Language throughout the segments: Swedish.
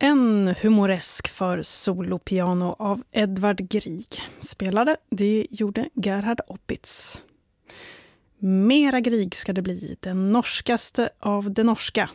En humoresk för solopiano av Edvard Grieg. Det gjorde Gerhard Opitz. Mera Grieg ska det bli, den norskaste av det norska.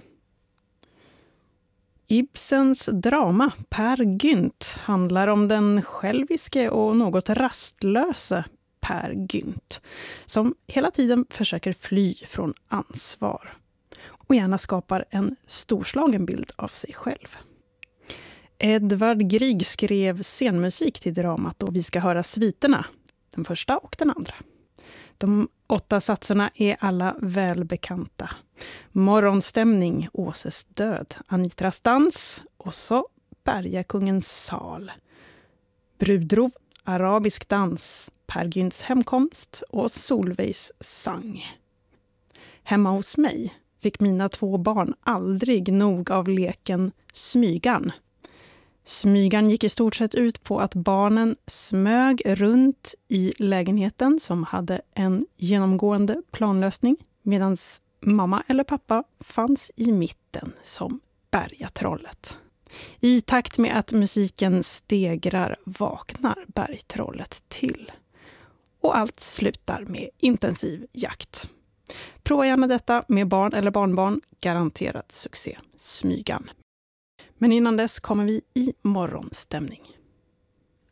Ibsens drama Per Gynt handlar om den själviske och något rastlöse Per Gynt, som hela tiden försöker fly från ansvar och gärna skapar en storslagen bild av sig själv. Edvard Grieg skrev scenmusik till dramat och vi ska höra sviterna, den första och den andra. De 8 satserna är alla välbekanta. Morgonstämning, Åses död, Anitras dans och så Bergakungens sal. Brudrov, arabisk dans, Per Gynts hemkomst och Solvejs sang. Hemma hos mig fick mina 2 barn aldrig nog av leken Smygan. Smygan gick i stort sett ut på att barnen smög runt i lägenheten som hade en genomgående planlösning medan mamma eller pappa fanns i mitten som bergatrollet. I takt med att musiken stegrar vaknar bergtrollet till. Och allt slutar med intensiv jakt. Prova gärna detta med barn eller barnbarn, garanterat succé. Smygan. Men innan dess kommer vi i morgonstämning.